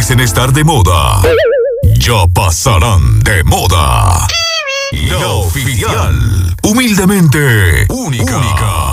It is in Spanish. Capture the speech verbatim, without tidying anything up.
dicen estar de moda, ya pasarán de moda. La oficial, humildemente única. única.